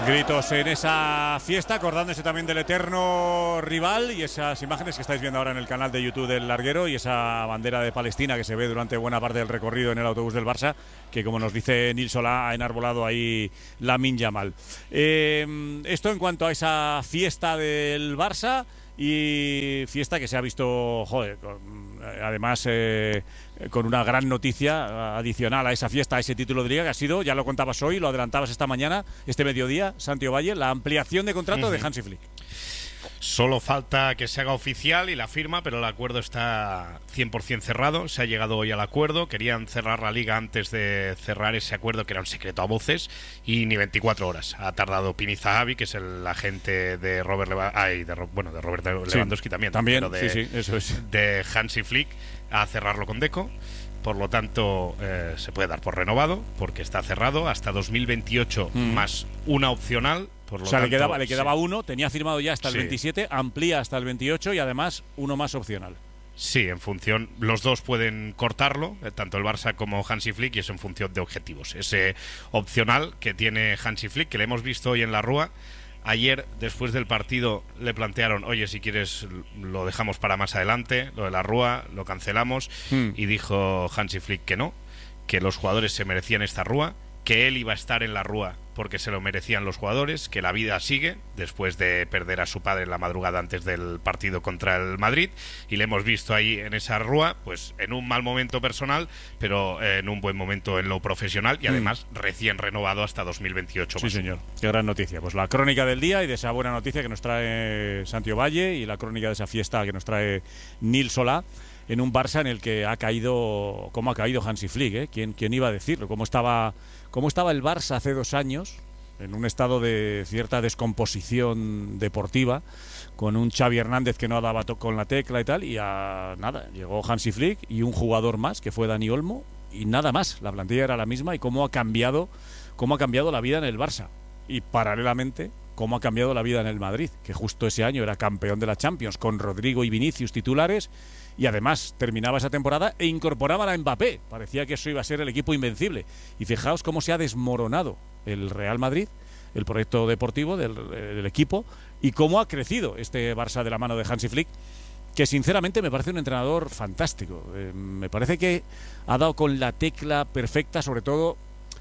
Gritos en esa fiesta, acordándose también del eterno rival y esas imágenes que estáis viendo ahora en el canal de YouTube del Larguero y esa bandera de Palestina que se ve durante buena parte del recorrido en el autobús del Barça, que como nos dice Nil Solá ha enarbolado ahí Lamine Yamal. Esto en cuanto a esa fiesta del Barça, y fiesta que se ha visto, además con una gran noticia adicional a esa fiesta, a ese título de Liga, que ha sido, ya lo contabas hoy, lo adelantabas esta mañana, este mediodía, Santi Ovalle, la ampliación de contrato de Hansi Flick. Solo falta que se haga oficial y la firma, pero el acuerdo está 100% cerrado. Se ha llegado hoy al acuerdo. Querían cerrar la liga antes de cerrar ese acuerdo, que era un secreto a voces, y ni 24 horas ha tardado Pini Zahavi, que es el agente de Robert Lewandowski también, pero eso es. de Hansi Flick, a cerrarlo con Deco. Por lo tanto, se puede dar por renovado, porque está cerrado hasta 2028 más una opcional. O sea, le quedaba uno, tenía firmado ya hasta el 27, amplía hasta el 28 y además uno más opcional. Sí, en función, los dos pueden cortarlo, tanto el Barça como Hansi Flick, y es en función de objetivos. Ese opcional que tiene Hansi Flick, que le hemos visto hoy en la Rúa. Ayer, después del partido, le plantearon, oye, si quieres lo dejamos para más adelante, lo de la Rúa, lo cancelamos, y dijo Hansi Flick que no, que los jugadores se merecían esta Rúa, que él iba a estar en la Rúa porque se lo merecían los jugadores, que la vida sigue después de perder a su padre en la madrugada antes del partido contra el Madrid, y le hemos visto ahí en esa Rúa, pues en un mal momento personal, pero en un buen momento en lo profesional, y además recién renovado hasta 2028. Sí, señor, qué gran noticia. Pues la crónica del día y de esa buena noticia que nos trae Santi Ovalle, y la crónica de esa fiesta que nos trae Nil Solá, en un Barça en el que ha caído, como ha caído Hansi Flick, ¿eh? ¿Quién iba a decirlo? ¿Cómo estaba el Barça hace 2 años, en un estado de cierta descomposición deportiva, con un Xavi Hernández que no daba con la tecla y tal, y nada, llegó Hansi Flick y un jugador más, que fue Dani Olmo, y nada más, la plantilla era la misma, y cómo ha cambiado la vida en el Barça, y paralelamente cómo ha cambiado la vida en el Madrid, que justo ese año era campeón de la Champions, con Rodrigo y Vinicius titulares, y además terminaba esa temporada e incorporaba a Mbappé. Parecía que eso iba a ser el equipo invencible. Y fijaos cómo se ha desmoronado el Real Madrid, el proyecto deportivo del equipo, y cómo ha crecido este Barça de la mano de Hansi Flick, que sinceramente me parece un entrenador fantástico. Me parece que ha dado con la tecla perfecta, sobre todo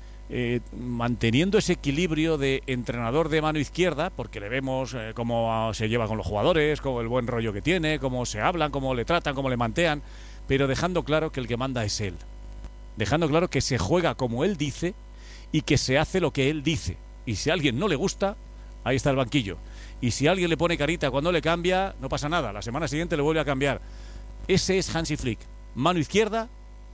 manteniendo ese equilibrio de entrenador de mano izquierda, porque le vemos cómo se lleva con los jugadores, cómo el buen rollo que tiene, cómo se hablan, cómo le tratan, cómo le mantean, pero dejando claro que el que manda es él, dejando claro que se juega como él dice y que se hace lo que él dice, y si a alguien no le gusta, ahí está el banquillo, y si a alguien le pone carita cuando le cambia, no pasa nada, la semana siguiente le vuelve a cambiar. Ese es Hansi Flick, mano izquierda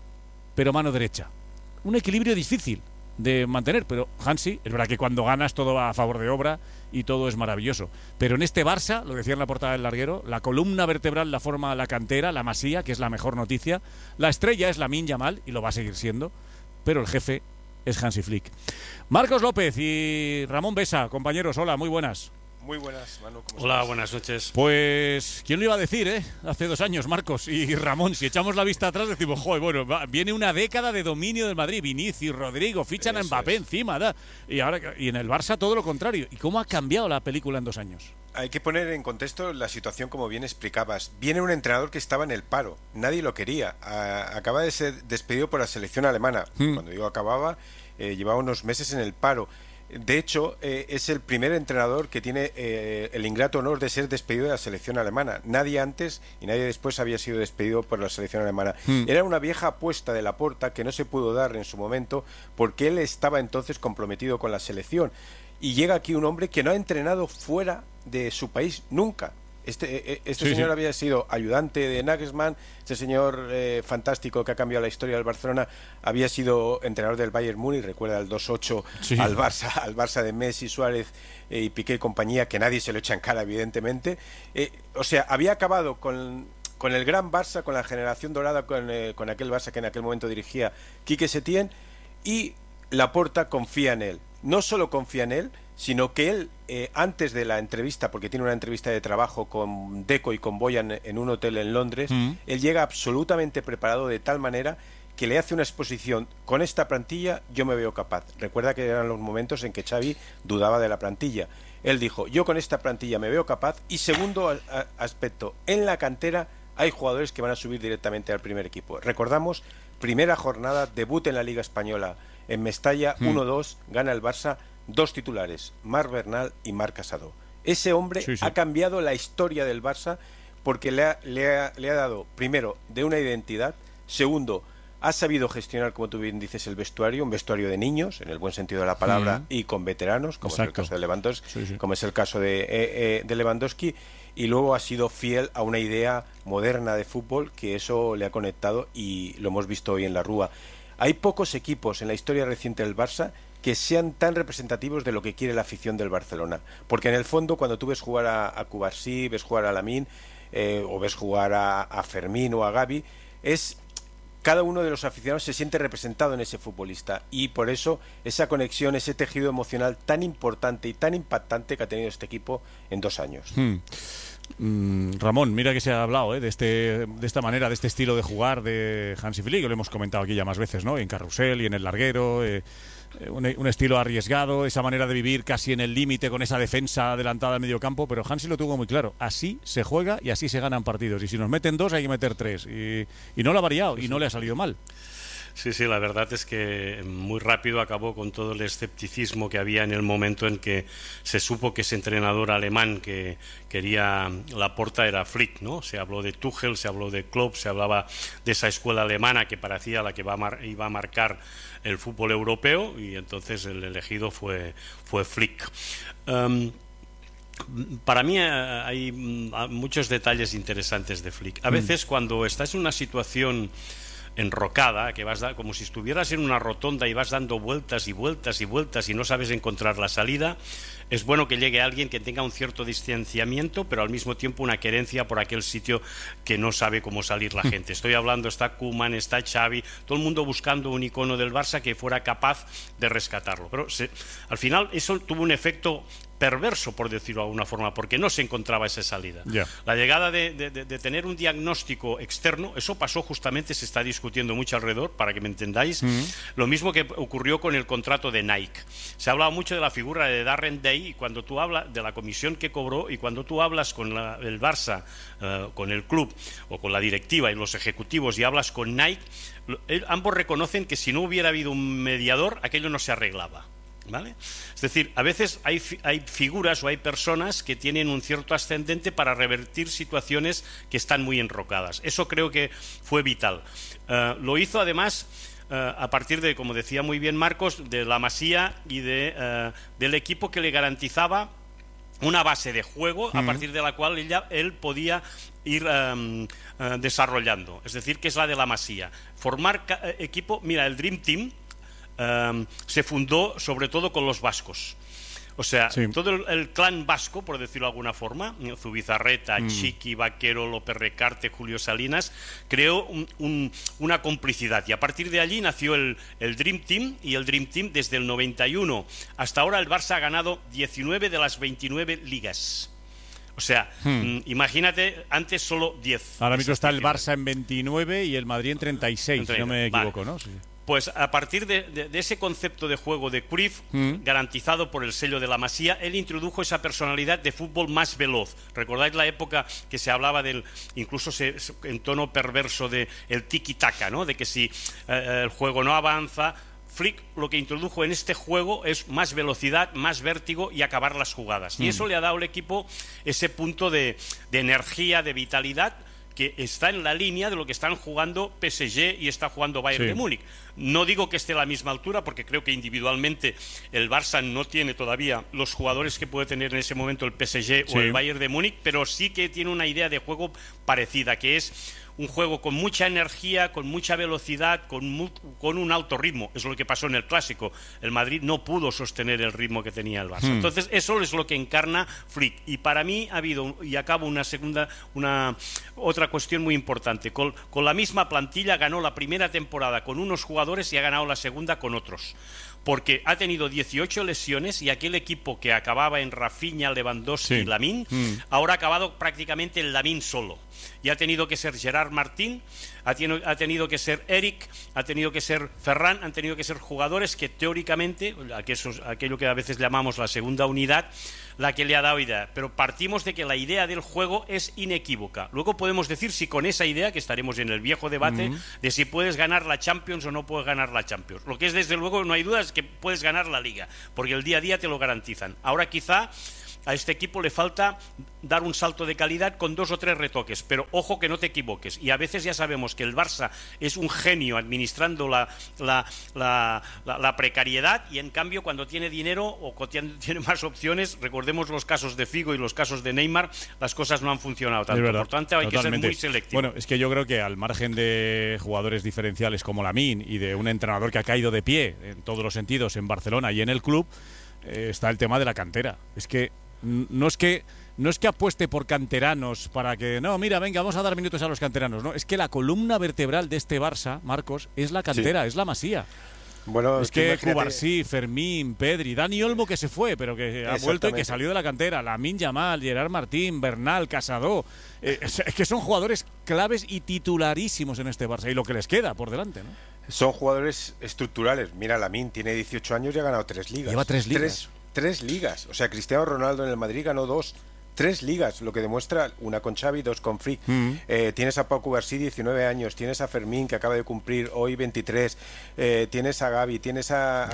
pero mano derecha, un equilibrio difícil de mantener, pero Hansi, es verdad que cuando ganas todo va a favor de obra y todo es maravilloso, pero en este Barça, lo decía en la portada del Larguero, la columna vertebral la forma la cantera, la Masía, que es la mejor noticia, la estrella es Lamine Yamal y lo va a seguir siendo, pero el jefe es Hansi Flick. Marcos López y Ramón Besa, compañeros, hola, muy buenas. Muy buenas, Manu. Hola, buenas noches. Pues, ¿quién lo iba a decir, hace 2 años, Marcos y Ramón? Si echamos la vista atrás decimos, viene una década de dominio del Madrid, Vinicius, Rodrigo, fichan a Mbappé encima, y en el Barça todo lo contrario. ¿Y cómo ha cambiado la película en 2 años? Hay que poner en contexto la situación como bien explicabas. Viene un entrenador que estaba en el paro, nadie lo quería. Acaba de ser despedido por la selección alemana. Cuando digo acababa, llevaba unos meses en el paro. De hecho, es el primer entrenador que tiene el ingrato honor de ser despedido de la selección alemana. Nadie antes y nadie después había sido despedido por la selección alemana. Era una vieja apuesta de Laporta que no se pudo dar en su momento porque él estaba entonces comprometido con la selección. Y llega aquí un hombre que no ha entrenado fuera de su país nunca. Este señor había sido ayudante de Nagelsmann, este señor fantástico que ha cambiado la historia del Barcelona, había sido entrenador del Bayern Múnich, recuerda el 2-8 al Barça de Messi, Suárez y Piqué y compañía, que nadie se lo echa en cara, evidentemente. O sea, había acabado con el gran Barça, con la generación dorada, con aquel Barça que en aquel momento dirigía Quique Setién, y Laporta confía en él. No solo confía en él, sino que él, antes de la entrevista, porque tiene una entrevista de trabajo con Deco y con Boyan en un hotel en Londres, él llega absolutamente preparado, de tal manera que le hace una exposición: con esta plantilla yo me veo capaz. Recuerda que eran los momentos en que Xavi dudaba de la plantilla. Él dijo: yo con esta plantilla me veo capaz. Y segundo aspecto, en la cantera hay jugadores que van a subir directamente al primer equipo. Recordamos, primera jornada, debut en la Liga Española en Mestalla, 1-2, gana el Barça, 2 titulares, Marc Bernal y Marc Casado. Ese hombre ha cambiado la historia del Barça, porque le ha dado, primero, de una identidad, segundo, ha sabido gestionar, como tú bien dices, el vestuario, un vestuario de niños, en el buen sentido de la palabra, y con veteranos, como es el caso de Lewandowski, como es el caso de Lewandowski, y luego ha sido fiel a una idea moderna de fútbol, que eso le ha conectado, y lo hemos visto hoy en la Rúa. Hay pocos equipos en la historia reciente del Barça que sean tan representativos de lo que quiere la afición del Barcelona, porque en el fondo, cuando tú ves jugar a Cubarsí, ves jugar a Lamine, o ves jugar a Fermín o a Gavi, cada uno de los aficionados se siente representado en ese futbolista, y por eso esa conexión, ese tejido emocional tan importante y tan impactante que ha tenido este equipo en 2 años. Ramón, mira que se ha hablado de esta manera, de este estilo de jugar de Hansi Flick, que lo hemos comentado aquí ya más veces, ¿no? En Carrusel y en el larguero, un estilo arriesgado, esa manera de vivir casi en el límite con esa defensa adelantada al medio campo, pero Hansi lo tuvo muy claro: así se juega y así se ganan partidos, y si nos meten 2 hay que meter 3, y no lo ha variado, y no le ha salido mal. Sí, la verdad es que muy rápido acabó con todo el escepticismo que había en el momento en que se supo que ese entrenador alemán que quería Laporta era Flick, ¿no? Se habló de Tuchel, se habló de Klopp, se hablaba de esa escuela alemana que parecía la que iba a marcar el fútbol europeo, y entonces el elegido fue Flick. Para mí hay muchos detalles interesantes de Flick. A veces cuando estás en una situación enrocada, que como si estuvieras en una rotonda y vas dando vueltas y vueltas y vueltas y no sabes encontrar la salida, es bueno que llegue alguien que tenga un cierto distanciamiento, pero al mismo tiempo una querencia por aquel sitio que no sabe cómo salir la gente. Estoy hablando, está Koeman, está Xavi, todo el mundo buscando un icono del Barça que fuera capaz de rescatarlo. Pero al final eso tuvo un efecto perverso, por decirlo de alguna forma, porque no se encontraba esa salida. La llegada de tener un diagnóstico externo, eso pasó justamente, se está discutiendo mucho alrededor, para que me entendáis, lo mismo que ocurrió con el contrato de Nike. Se ha hablado mucho de la figura de Darren Day, y cuando tú hablas de la comisión que cobró, y cuando tú hablas con el Barça, con el club, o con la directiva y los ejecutivos, y hablas con Nike, ambos reconocen que si no hubiera habido un mediador, aquello no se arreglaba. ¿Vale? Es decir, a veces hay figuras o hay personas que tienen un cierto ascendente para revertir situaciones que están muy enrocadas. Eso creo que fue vital. Lo hizo además a partir de, como decía muy bien Marcos, de la Masía y del equipo que le garantizaba una base de juego a partir de la cual él podía ir desarrollando. Es decir, que es la de la Masía. Formar equipo, mira, el Dream Team se fundó sobre todo con los vascos. O sea, todo el clan vasco, por decirlo de alguna forma, Zubizarreta, Chiqui, Vaquero, López Recarte, Julio Salinas, creó una complicidad. Y a partir de allí nació el Dream Team, y el Dream Team desde el 91 hasta ahora el Barça ha ganado 19 de las 29 ligas. O sea, imagínate, antes solo 10. Ahora mismo está el Barça en 29 y el Madrid en 36, si no me equivoco, ¿no? Sí. Pues a partir de ese concepto de juego de Cruyff, garantizado por el sello de la Masía, él introdujo esa personalidad de fútbol más veloz. ¿Recordáis la época que se hablaba incluso en tono perverso de el tiki-taka, ¿no? De que si el juego no avanza, Flick lo que introdujo en este juego es más velocidad, más vértigo y acabar las jugadas. Y eso le ha dado al equipo ese punto de energía, de vitalidad, que está en la línea de lo que están jugando PSG y está jugando Bayern de Múnich. No digo que esté a la misma altura, porque creo que individualmente el Barça no tiene todavía los jugadores que puede tener en ese momento el PSG o el Bayern de Múnich, pero sí que tiene una idea de juego parecida, que es un juego con mucha energía, con mucha velocidad, con un alto ritmo. Es lo que pasó en el Clásico. El Madrid no pudo sostener el ritmo que tenía el Barça. Entonces, eso es lo que encarna Flick. Y para mí ha habido, y acabo otra cuestión muy importante. Con la misma plantilla ganó la primera temporada con unos jugadores y ha ganado la segunda con otros. Porque ha tenido 18 lesiones, y aquel equipo que acababa en Rafinha, Lewandowski y Lamine, ahora ha acabado prácticamente en Lamine solo. y ha tenido que ser Gerard Martín, ha tenido que ser Eric, ha tenido que ser Ferran, han tenido que ser jugadores que teóricamente, aquello que a veces llamamos la segunda unidad, la que le ha dado idea. Pero partimos de que la idea del juego es inequívoca. Luego podemos decir si con esa idea, que estaremos en el viejo debate de si puedes ganar la Champions o no puedes ganar la Champions. Lo que es, desde luego, no hay duda, es que puedes ganar la Liga, porque el día a día te lo garantizan. Ahora quizá a este equipo le falta dar un salto de calidad con 2 o 3 retoques, pero ojo que no te equivoques. Y a veces ya sabemos que el Barça es un genio administrando la precariedad, y en cambio cuando tiene dinero o tiene más opciones, recordemos los casos de Figo y los casos de Neymar, las cosas no han funcionado tanto. Verdad, por tanto hay totalmente. que ser muy selectivo. Bueno, es que yo creo que al margen de jugadores diferenciales como Lamine y de un entrenador que ha caído de pie en todos los sentidos en Barcelona y en el club, está el tema de la cantera. Es que no es que apueste por canteranos para que, no, mira, venga, vamos a dar minutos a los canteranos. No, es que la columna vertebral de este Barça, Marcos, es la cantera, es la Masía. Bueno, es que Cubarsí, Fermín, Pedri, Dani Olmo, que se fue, pero que ha vuelto y que salió de la cantera, Lamine Yamal, Gerard Martín, Bernal, Casado, es que son jugadores claves y titularísimos en este Barça, y lo que les queda por delante, ¿no? Son jugadores estructurales. Mira, Lamine tiene 18 años y ha ganado 3 ligas. Lleva 3 ligas. 3 ligas. O sea, Cristiano Ronaldo en el Madrid ganó 2. 3 ligas, lo que demuestra, una con Xavi, 2 con Flick. Tienes a Pau Cubarsí, 19 años, tienes a Fermín, que acaba de cumplir hoy 23, tienes a Gavi, tienes a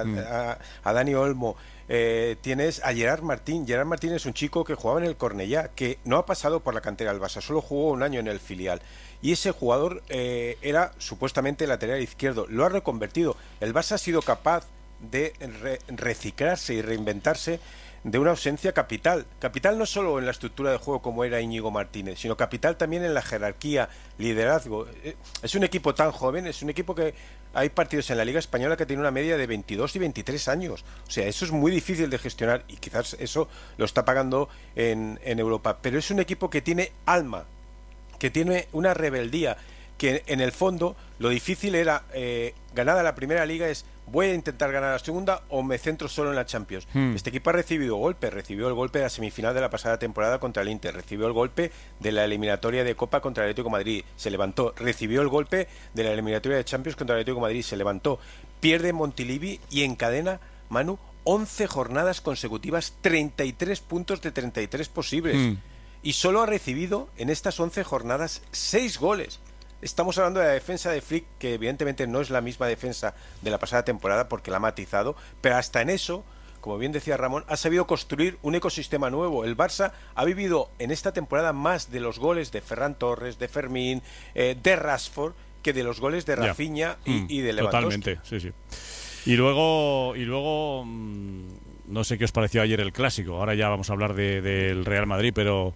Dani Olmo, tienes a Gerard Martín. Gerard Martín es un chico que jugaba en el Cornellá, que no ha pasado por la cantera del Barça, solo jugó un año en el filial. Y ese jugador era supuestamente lateral izquierdo, lo ha reconvertido. El Barça ha sido capaz de reciclarse y reinventarse de una ausencia capital no solo en la estructura de juego como era Íñigo Martínez, sino capital también en la jerarquía, liderazgo. Es un equipo tan joven, es un equipo que hay partidos en la Liga Española que tiene una media de 22 y 23 años, o sea, eso es muy difícil de gestionar, y quizás eso lo está pagando en Europa, pero es un equipo que tiene alma, que tiene una rebeldía, que en el fondo lo difícil era, ganada la primera liga, es voy a intentar ganar la segunda o me centro solo en la Champions. Este equipo recibió el golpe de la semifinal de la pasada temporada contra el Inter, recibió el golpe de la eliminatoria de Copa contra el Atlético de Madrid, se levantó, recibió el golpe de la eliminatoria de Champions contra el Atlético de Madrid, se levantó, pierde Montilivi y encadena, Manu, 11 jornadas consecutivas, 33 puntos de 33 posibles. Y solo ha recibido en estas 11 jornadas 6 goles. Estamos hablando de la defensa de Flick, que evidentemente no es la misma defensa de la pasada temporada porque la ha matizado, pero hasta en eso, como bien decía Ramón, ha sabido construir un ecosistema nuevo. El Barça ha vivido en esta temporada más de los goles de Ferran Torres, de Fermín, de Rashford, que de los goles de Rafinha y de Lewandowski. Totalmente, sí. Y luego no sé qué os pareció ayer el clásico. Ahora ya vamos a hablar del Real Madrid, pero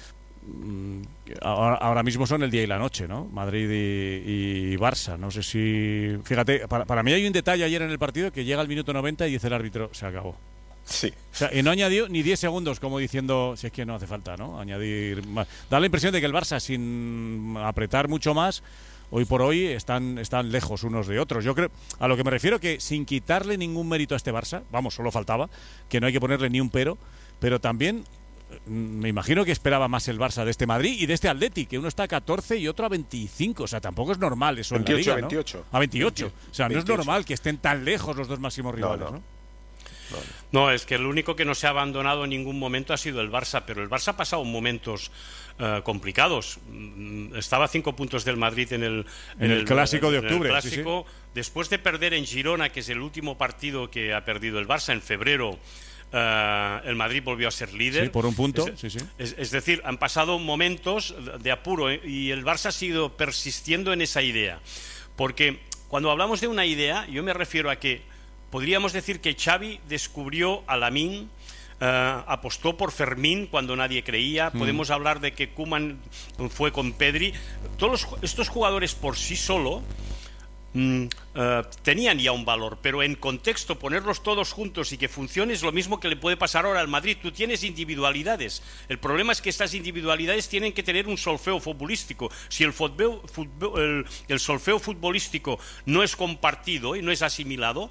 ahora mismo son el día y la noche, ¿no? Madrid y Barça. No sé si... Fíjate, para mí hay un detalle ayer en el partido que llega al minuto 90 y dice el árbitro, se acabó. Sí. O sea, y no añadió ni 10 segundos, como diciendo, si es que no hace falta, ¿no? Añadir más. Da la impresión de que el Barça, sin apretar mucho más, hoy por hoy están lejos unos de otros. Yo creo, a lo que me refiero, que sin quitarle ningún mérito a este Barça, vamos, solo faltaba, que no hay que ponerle ni un pero también me imagino que esperaba más el Barça de este Madrid y de este Atleti, que uno está a 14 y otro a 25, o sea, tampoco es normal eso 28, en la Liga, ¿no? 28. A 28. O sea, 28. No es normal que estén tan lejos los dos máximos rivales, ¿no? No, es que el único que no se ha abandonado en ningún momento ha sido el Barça, pero el Barça ha pasado momentos complicados. Estaba a 5 puntos del Madrid en el clásico de octubre. El clásico, sí. Después de perder en Girona, que es el último partido que ha perdido el Barça en febrero, el Madrid volvió a ser líder. Sí, por un punto. Es decir, han pasado momentos de apuro, y el Barça ha sido persistiendo en esa idea. Porque cuando hablamos de una idea, yo me refiero a que podríamos decir que Xavi descubrió a Lamine, apostó por Fermín cuando nadie creía. Podemos hablar de que Koeman fue con Pedri. Todos estos jugadores por sí solo tenían ya un valor, pero en contexto ponerlos todos juntos y que funcione es lo mismo que le puede pasar ahora al Madrid. Tú tienes individualidades, el problema es que estas individualidades tienen que tener un solfeo futbolístico. Si el solfeo futbolístico no es compartido y no es asimilado,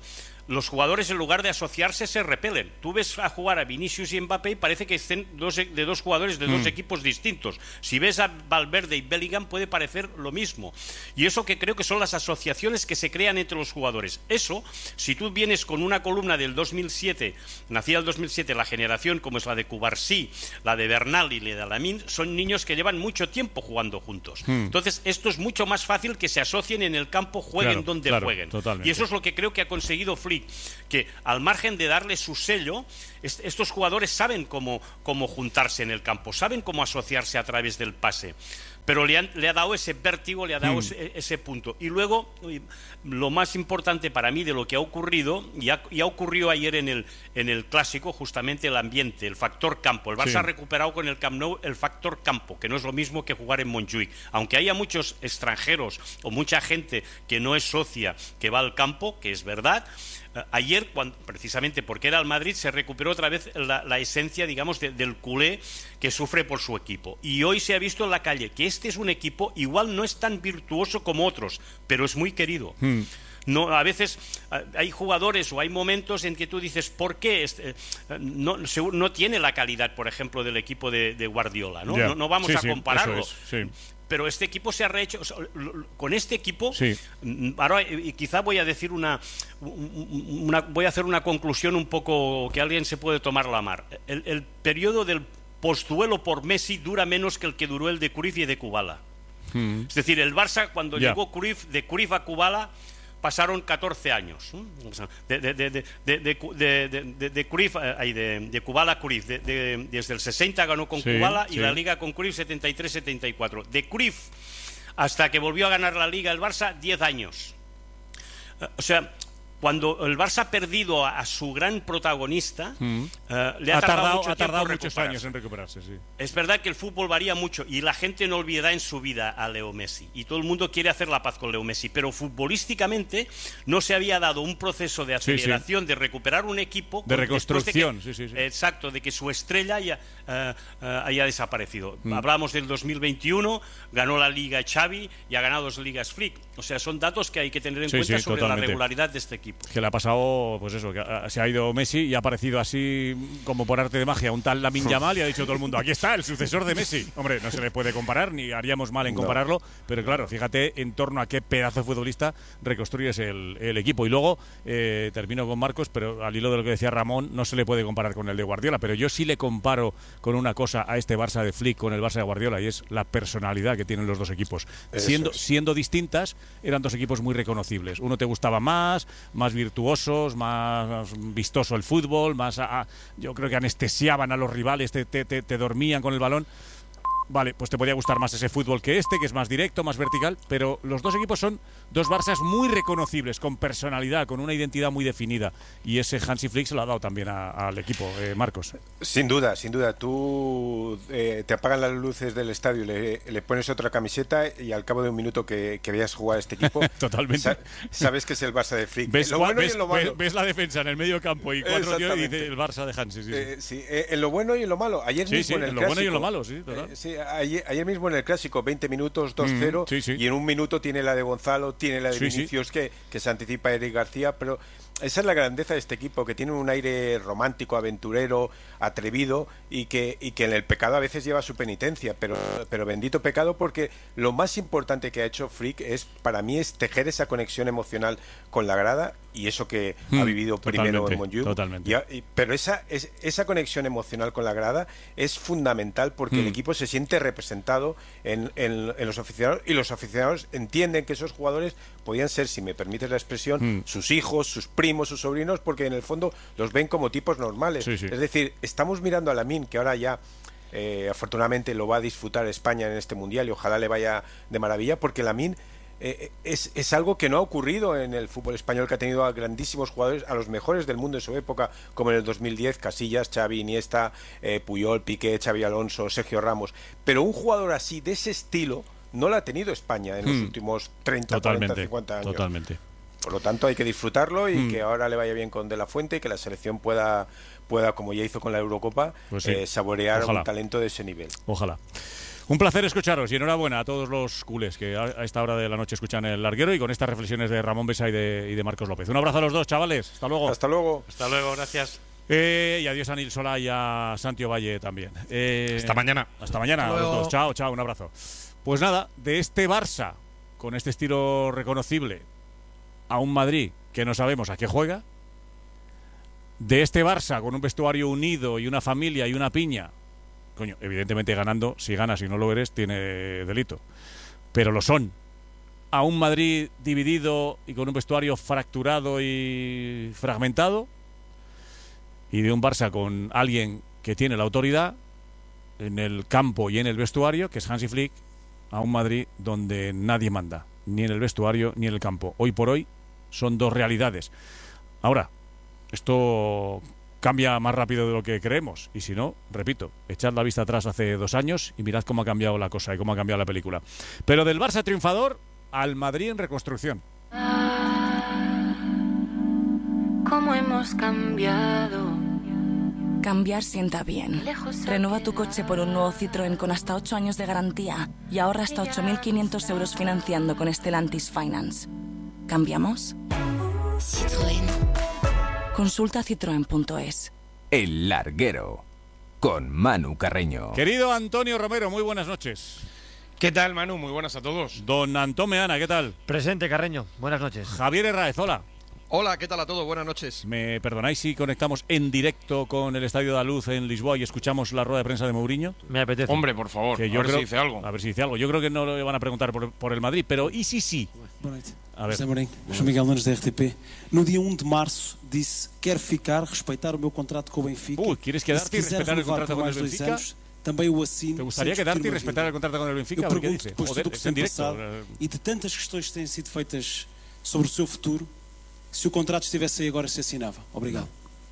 los jugadores, en lugar de asociarse, se repelen. Tú ves a jugar a Vinicius y Mbappé y parece que estén de dos jugadores de dos equipos distintos. Si ves a Valverde y Bellingham puede parecer lo mismo. Y eso que creo que son las asociaciones que se crean entre los jugadores. Eso, si tú vienes con una columna del 2007, nacida el 2007, la generación como es la de Cubarsí, la de Bernal y la de Lamine, son niños que llevan mucho tiempo jugando juntos. Entonces, esto es mucho más fácil que se asocien en el campo, jueguen donde jueguen. Totalmente. Y eso es lo que creo que ha conseguido Flick, que al margen de darle su sello, estos jugadores saben cómo juntarse en el campo, saben cómo asociarse a través del pase, pero le ha dado ese vértigo, le ha dado ese punto. Y luego, lo más importante para mí de lo que ha ocurrido, y ha ocurrido ayer en el Clásico, justamente el ambiente, el factor campo. El Barça ha recuperado con el Camp Nou el factor campo, que no es lo mismo que jugar en Montjuïc. Aunque haya muchos extranjeros o mucha gente que no es socia, que va al campo, que es verdad, ayer, precisamente porque era el Madrid, se recuperó otra vez la esencia, digamos, del culé que sufre por su equipo. Y hoy se ha visto en la calle que este es un equipo, igual no es tan virtuoso como otros, pero es muy querido. No, a veces hay jugadores o hay momentos en que tú dices, ¿por qué? No tiene la calidad, por ejemplo, del equipo de Guardiola, ¿no? Yeah. No vamos a compararlo. Eso es, pero este equipo se ha rehecho, o sea, con este equipo, ahora quizá voy a decir voy a hacer una conclusión un poco que alguien se puede tomar la mar. El periodo del postduelo por Messi dura menos que el que duró el de Cruyff y de Kubala. Es decir, el Barça, cuando llegó Cruyff, de Cruyff a Kubala, pasaron 14 años. De Cruyff, de Kubala a Cruyff. Desde el 60 ganó con Kubala y la Liga con Cruyff 73-74. De Cruyff hasta que volvió a ganar la Liga el Barça, 10 años. O sea, cuando el Barça ha perdido a su gran protagonista, le ha tardado muchos años en recuperarse. Es verdad que el fútbol varía mucho y la gente no olvidará en su vida a Leo Messi. Y todo el mundo quiere hacer la paz con Leo Messi. Pero futbolísticamente no se había dado un proceso de aceleración, de recuperar un equipo. De reconstrucción. Exacto, de que su estrella haya desaparecido. Hablamos del 2021, ganó la Liga Xavi y ha ganado 2 Ligas Flick. O sea, son datos que hay que tener en cuenta sobre la regularidad de este equipo. Que le ha pasado, pues eso, que se ha ido Messi y ha aparecido así como por arte de magia un tal Lamine Yamal y ha dicho todo el mundo, aquí está el sucesor de Messi. Hombre, no se le puede comparar, ni haríamos mal en compararlo, pero claro, fíjate en torno a qué pedazo de futbolista reconstruyes el equipo. Y luego, termino con Marcos, pero al hilo de lo que decía Ramón, no se le puede comparar con el de Guardiola, pero yo sí le comparo con una cosa a este Barça de Flick con el Barça de Guardiola, y es la personalidad que tienen los dos equipos. Siendo distintas, eran dos equipos muy reconocibles. Uno te gustaba más virtuosos, más vistoso el fútbol, yo creo que anestesiaban a los rivales, te dormían con el balón. Vale, pues te podía gustar más ese fútbol que es más directo, más vertical, pero los dos equipos son dos Barças muy reconocibles, con personalidad, con una identidad muy definida, y ese Hansi Flick se lo ha dado también al equipo, Marcos. Sin duda. Tú te apagan las luces del estadio, le pones otra camiseta y al cabo de un minuto que veas jugar a este equipo, totalmente sabes que es el Barça de Flick. Ves la defensa en el medio campo y 4 tíos y dice el Barça de Hansi. En lo bueno y en lo malo. Ayer mismo en el en lo Clásico, bueno y en lo malo, total. Ayer mismo en el Clásico, 20 minutos, 2-0, y en un minuto tiene la de Gonzalo, tiene la de Vinicius, que se anticipa a Eric García, pero esa es la grandeza de este equipo, que tiene un aire romántico, aventurero, atrevido, y que en el pecado a veces lleva su penitencia, pero bendito pecado, porque lo más importante que ha hecho Flick para mí es tejer esa conexión emocional con la grada, y eso que ha vivido primero en Montjuïc. Pero esa conexión emocional con la grada es fundamental, porque el equipo se siente representado en los aficionados, y los aficionados entienden que esos jugadores podían ser, si me permites la expresión, sus hijos, sus primos, sus sobrinos, porque en el fondo los ven como tipos normales. Es decir, estamos mirando a Lamine, que ahora ya afortunadamente lo va a disfrutar España en este Mundial, y ojalá le vaya de maravilla, porque Lamine es algo que no ha ocurrido en el fútbol español, que ha tenido a grandísimos jugadores, a los mejores del mundo en su época, como en el 2010, Casillas, Xavi, Iniesta, Puyol, Piqué, Xavi Alonso, Sergio Ramos. Pero un jugador así, de ese estilo, no lo ha tenido España en los últimos 30, 40, 50 años. Totalmente. Por lo tanto, hay que disfrutarlo y que ahora le vaya bien con De La Fuente, y que la selección pueda, como ya hizo con la Eurocopa, saborear un talento de ese nivel. Ojalá. Un placer escucharos y enhorabuena a todos los culés que a esta hora de la noche escuchan El Larguero y con estas reflexiones de Ramón Besa y de Marcos López. Un abrazo a los dos, chavales. Hasta luego. Hasta luego. Hasta luego, gracias. Y adiós a Nil Solá y a Santiago Valle también. Hasta mañana. Hasta mañana a los dos. Chao, chao, un abrazo. Pues nada, de este Barça, con este estilo reconocible, a un Madrid que no sabemos a qué juega, de este Barça con un vestuario unido y una familia y una piña, coño, evidentemente ganando, si ganas y no lo eres, tiene delito, pero lo son, a un Madrid dividido y con un vestuario fracturado y fragmentado, y de un Barça con alguien que tiene la autoridad en el campo y en el vestuario, que es Hansi Flick, a un Madrid donde nadie manda, ni en el vestuario ni en el campo. Hoy por hoy son dos realidades. Ahora, esto cambia más rápido de lo que creemos, y si no, repito, echad la vista atrás hace 2 años y mirad cómo ha cambiado la cosa y cómo ha cambiado la película. Pero del Barça triunfador al Madrid en reconstrucción. ¿Cómo hemos cambiado? Cambiar sienta bien. Renueva tu coche por un nuevo Citroën con hasta 8 años de garantía y ahorra hasta 8.500 euros financiando con Stellantis Finance. ¿Cambiamos? Citroën. Consulta citroen.es. El Larguero, con Manu Carreño. Querido Antonio Romero, muy buenas noches. ¿Qué tal, Manu? Muy buenas a todos. Don Antón Meana, ¿qué tal? Presente, Carreño. Buenas noches. Javier Herráez, hola. Hola, ¿qué tal a todos? Buenas noches. ¿Me perdonáis si conectamos en directo con el Estadio da Luz en Lisboa y escuchamos la rueda de prensa de Mourinho? Me apetece. Hombre, por favor, Que a ver si dice algo. A ver si dice algo. Yo creo que no le van a preguntar por el Madrid, pero ¿y si sí? Boa noite. A ver. José Mourinho, João Miguel Nunes da RTP. No dia 1 de março disse: quero ficar, respeitar o meu contrato com o Benfica. ¿Quieres quedarte y respetar el contrato con el Benfica? Também o assino. ¿Te gustaría quedarte y respetar el contrato con el Benfica? Eu ¿Qué pergunto, dice? depois de Joder, tudo que es se en tem directo. passado e de tantas questões que têm sido feitas sobre o seu futuro, se o contrato estivesse aí agora, se assinava. Obrigado.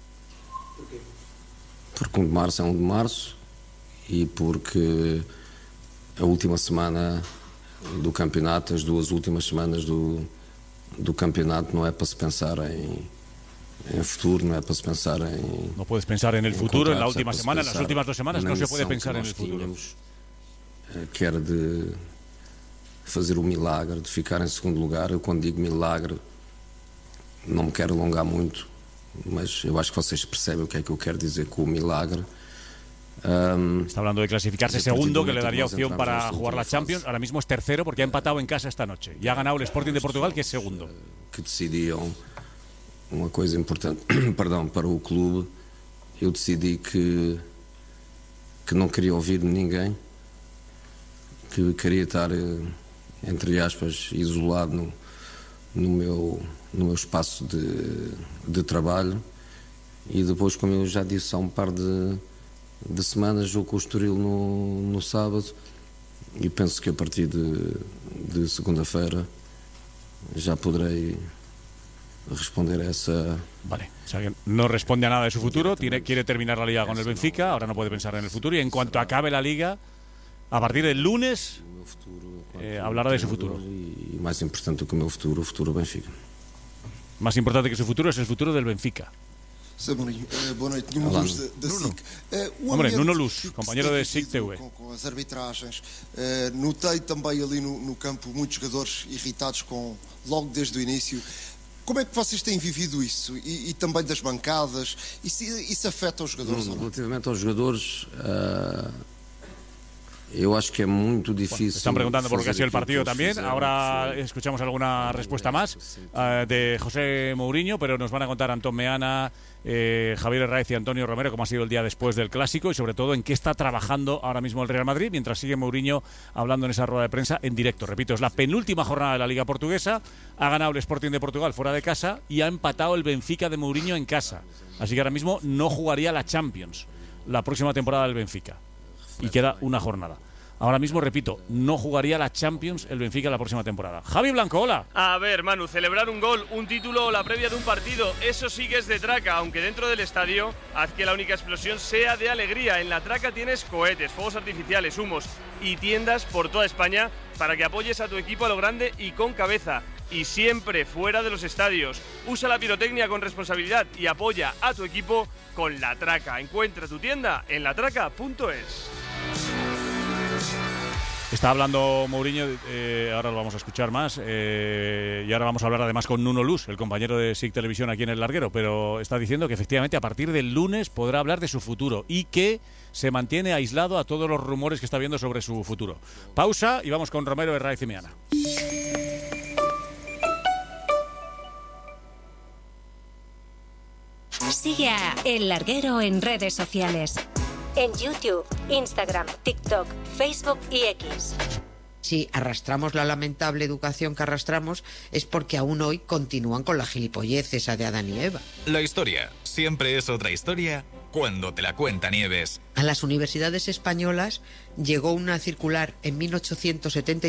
Porque 1 de março é 1 de março e porque a última semana do campeonato, as 2 últimas semanas do campeonato não é para se pensar em futuro, no es para pensar en... No puedes pensar en el futuro en la última semana, en las últimas 2 semanas no se puede pensar en el futuro. Que era de fazer o milagre, de ficar em segundo lugar. Eu, quando digo milagre, não me quero alongar muito, mas eu acho que vocês percebem o que é que eu quero dizer com o milagre. Está hablando de clasificarse segundo, que le daría opción para jugar la Champions. Ahora mismo es tercero porque ha empatado en casa esta noche y ha ganado el Sporting de Portugal, que es segundo. Que decidiam uma coisa importante, perdão, para o clube. Eu decidi que não queria ouvir de ninguém, que queria estar, entre aspas, isolado no meu espaço de trabalho. E depois, como eu já disse há um par de semanas, jogo com o Estoril no sábado, e penso que a partir de segunda-feira já poderei responder a esa... Vale, o sea que no responde a nada de su futuro, quiere terminar la liga con el Benfica, ahora no puede pensar en el futuro, y en cuanto acabe la liga, a partir del lunes, hablará de su futuro. E mais importante do que o meu futuro, o futuro do Benfica. Más importante que su futuro es el futuro del Benfica. Boa noite, Nuno Luz da SIC. Hombre, Nuno Luz, compañero de SIC TV. Com as arbitragens, notei também ali no campo muitos jogadores irritados logo desde o início. Como é que vocês têm vivido isso? E também das bancadas? Isso afeta os jogadores? Relativamente aos jogadores, yo acho que es muy difícil. Están preguntando por lo que ha sido el partido también. Ahora escuchamos alguna respuesta más de José Mourinho, pero nos van a contar Antón Meana, Javier Herráez y Antonio Romero cómo ha sido el día después del Clásico y sobre todo en qué está trabajando ahora mismo el Real Madrid mientras sigue Mourinho hablando en esa rueda de prensa en directo. Repito, es la penúltima jornada de la Liga Portuguesa. Ha ganado el Sporting de Portugal fuera de casa y ha empatado el Benfica de Mourinho en casa. Así que ahora mismo no jugaría la Champions la próxima temporada del Benfica. Y queda una jornada. Ahora mismo, repito, no jugaría la Champions el Benfica la próxima temporada. Javi Blanco, hola. A ver, Manu, celebrar un gol, un título o la previa de un partido, eso sí que es de traca, aunque dentro del estadio haz que la única explosión sea de alegría. En la traca tienes cohetes, fuegos artificiales, humos y tiendas por toda España para que apoyes a tu equipo a lo grande y con cabeza. Y siempre fuera de los estadios. Usa la pirotecnia con responsabilidad y apoya a tu equipo con La Traca. Encuentra tu tienda en latraca.es. Está hablando Mourinho, ahora lo vamos a escuchar más, y ahora vamos a hablar además con Nuno Luz, el compañero de SIC Televisión aquí en El Larguero, pero está diciendo que efectivamente a partir del lunes podrá hablar de su futuro y que se mantiene aislado a todos los rumores que está viendo sobre su futuro. Pausa y vamos con Romero Herraiz y Meana. Sigue a El Larguero en redes sociales. En YouTube, Instagram, TikTok, Facebook y X. Si arrastramos la lamentable educación que arrastramos es porque aún hoy continúan con la gilipollez esa de Adán y Eva. La historia siempre es otra historia cuando te la cuenta Nieves. A las universidades españolas llegó una circular en 1870